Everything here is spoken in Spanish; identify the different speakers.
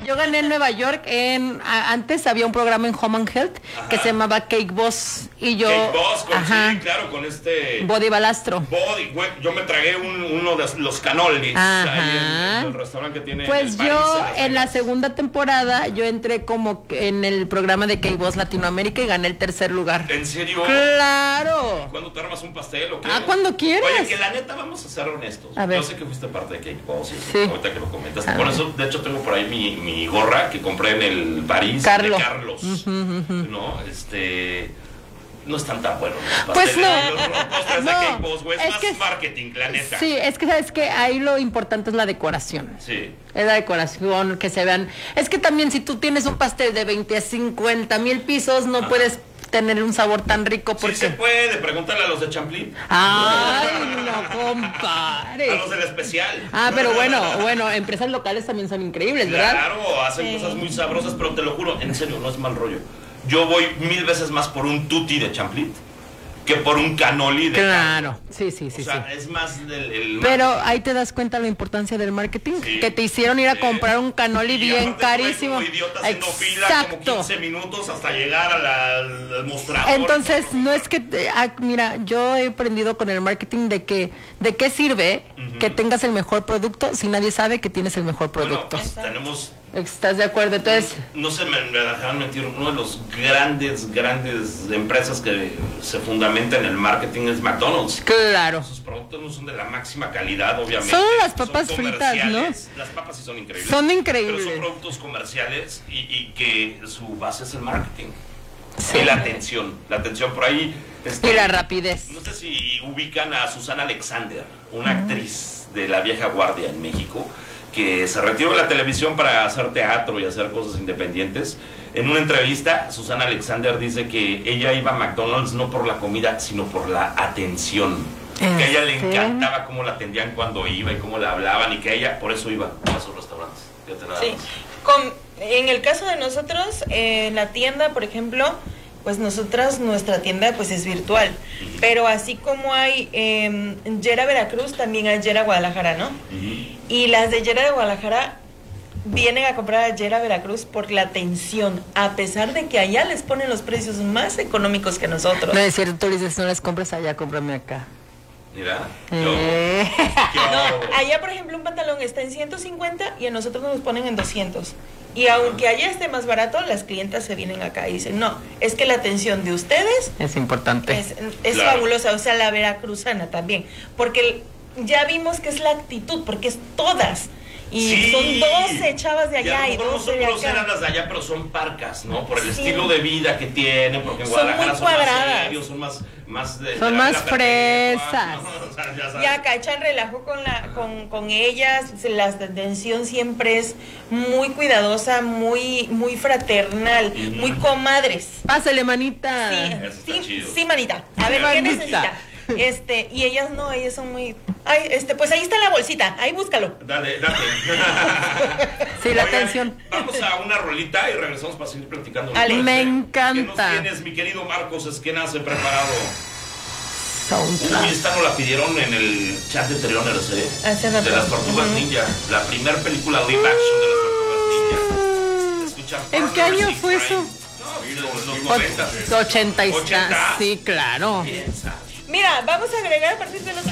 Speaker 1: Yo gané en Nueva York. Antes había un programa en Home and Health que se llamaba Cake Boss. Y yo.
Speaker 2: Cake Boss, sí, claro, con
Speaker 1: Body Balastro.
Speaker 2: Güey, yo me tragué uno de los cannolis ahí en el restaurante que tiene.
Speaker 1: Pues yo en la segunda temporada yo entré como en el programa de Cake Boss Latinoamérica y gané el tercer lugar.
Speaker 2: ¿En serio?
Speaker 1: ¡Claro!
Speaker 2: ¿Cuándo te armas un pastel o qué?
Speaker 1: Cuando quieras.
Speaker 2: Oye, que la neta, vamos a ser honestos. Yo sé que fuiste parte de Cake Boss,
Speaker 1: sí.
Speaker 2: Ahorita que lo comentas. Por eso, de hecho, tengo por ahí mi gorra que compré en el París de Carlos. ¿No? No están tan buenos los pasteles.
Speaker 1: Pues no.
Speaker 2: Los postres de Cake Boss, güey, es más marketing, la neta.
Speaker 1: Sí, es que sabes que ahí lo importante es la decoración.
Speaker 2: Sí.
Speaker 1: Es la decoración, que se vean. Es que también si tú tienes un pastel de 20 a 50 mil pisos, no puedes tener un sabor tan rico porque...
Speaker 2: Sí se puede, pregúntale a los de Champlin.
Speaker 1: Ay, no, compadre.
Speaker 2: A los del especial.
Speaker 1: Pero bueno, empresas locales también son increíbles, ¿verdad?
Speaker 2: Claro, hacen cosas muy sabrosas, pero te lo juro, en serio, no es mal rollo. Yo voy 1000 veces más por un tutti de Champlin que por un cannoli de
Speaker 1: Claro, sí.
Speaker 2: O sea, es más el
Speaker 1: pero ahí te das cuenta la importancia del marketing, que te hicieron ir a comprar un cannoli bien carísimo.
Speaker 2: Como idiota haciendo fila como 15 minutos hasta llegar al mostrador.
Speaker 1: Entonces, no es que mira, yo he aprendido con el marketing de qué sirve que tengas el mejor producto si nadie sabe que tienes el mejor producto.
Speaker 2: Bueno, pues tenemos...
Speaker 1: ¿Estás de acuerdo? Entonces,
Speaker 2: no se me dejaron mentir, uno de los grandes empresas que se fundamenta en el marketing es McDonald's.
Speaker 1: Claro.
Speaker 2: Sus productos no son de la máxima calidad, obviamente.
Speaker 1: Son las papas fritas, ¿no?
Speaker 2: Las papas sí son increíbles.
Speaker 1: Son increíbles.
Speaker 2: Pero son productos comerciales y que su base es el marketing.
Speaker 1: Sí.
Speaker 2: Y la atención por ahí.
Speaker 1: Y la rapidez.
Speaker 2: No sé si ubican a Susana Alexander, una actriz de la vieja guardia en México, que se retiró de la televisión para hacer teatro y hacer cosas independientes. En una entrevista, Susana Alexander dice que ella iba a McDonald's no por la comida, sino por la atención. Que a ella le encantaba cómo la atendían cuando iba y cómo la hablaban, y que ella por eso iba a esos restaurantes.
Speaker 3: Sí. En el caso de nosotros, la tienda, por ejemplo, pues nuestra tienda pues es virtual, pero así como hay Yera Veracruz, también hay Yera Guadalajara, ¿no? Y las de Yera de Guadalajara vienen a comprar a Yera Veracruz por la atención, a pesar de que allá les ponen los precios más económicos que nosotros.
Speaker 1: No es cierto, tú le dices, no les compres allá, cómprame acá.
Speaker 2: Mira,
Speaker 3: No, allá por ejemplo un pantalón está en 150 y a nosotros nos ponen en 200. Y aunque allá esté más barato, las clientas se vienen acá y dicen, no, es que la atención de ustedes
Speaker 1: es importante.
Speaker 3: Es fabulosa, o sea, la veracruzana también. Porque ya vimos que es la actitud, porque es todas. Y son 12 chavas de allá y 12 de acá.
Speaker 2: Nosotros eran las de allá, pero son parcas, ¿no? Por el estilo de vida que tienen, porque en Guadalajara
Speaker 3: son más
Speaker 2: serios, son más
Speaker 1: son más fresas.
Speaker 3: Y acá echan relajo con ellas, la atención siempre es muy cuidadosa, muy fraternal, muy comadres.
Speaker 1: Pásale, manita.
Speaker 3: Sí, manita. A ver, ¿qué necesita? Y ellas no, ellas son muy... pues ahí está la bolsita, ahí búscalo.
Speaker 2: Dale.
Speaker 1: Sí, la atención.
Speaker 2: Vamos a una rolita y regresamos para seguir platicando.
Speaker 1: Me encanta.
Speaker 2: ¿Qué nos tienes, mi querido Marcos Esquenazi, preparado?
Speaker 1: Soundtrack.
Speaker 2: Uy, esta nos la pidieron en el chat de Trioners, de las Tortugas Ninja. La primera película live action de las Tortugas Ninja. Escucha,
Speaker 1: ¿en qué año fue eso?
Speaker 2: Los 90.
Speaker 1: 80. Sí, claro.
Speaker 2: Piensa.
Speaker 3: Mira, vamos a agregar a partir de los